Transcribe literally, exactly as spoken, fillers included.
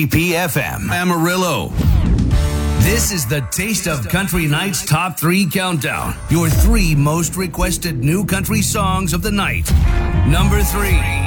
P F M Amarillo. This is the Taste of Country Night's Top three Countdown. Your three most requested new country songs of the night. Number three.